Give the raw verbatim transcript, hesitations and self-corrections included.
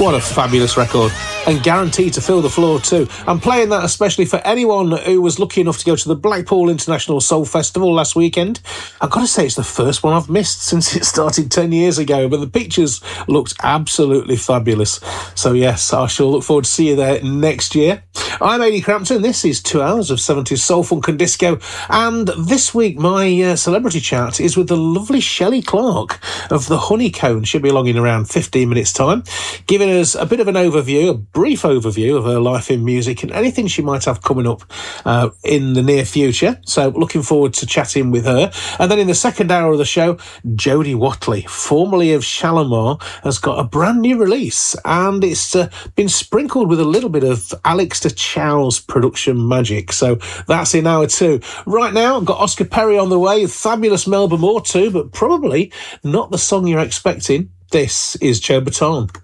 What a fabulous record, and guaranteed to fill the floor too. I'm playing that especially for anyone who was lucky enough to go to the Blackpool International Soul Festival last weekend. I've got to say it's the first one I've missed since it started ten years ago, but the pictures looked absolutely fabulous. So yes, I shall look forward to see you there next year. I'm Ady Crampton, this is two hours of seventies soul, funk and disco, and this week my uh, celebrity chat is with the lovely Shelley Clark of the Honeycomb. She'll be along in around fifteen minutes time, giving us a bit of an overview, a brief overview of her life in music and anything she might have coming up uh, in the near future. So looking forward to chatting with her. And then in the second hour of the show, Jodie Watley, formerly of Shalimar, has got a brand new release, and it's uh, been sprinkled with a little bit of Alex Chow's production magic. So that's in hour two. Right now, I've got Oscar Perry on the way, fabulous Melba Moore too, but probably not the song you're expecting. This is Joe Bataan.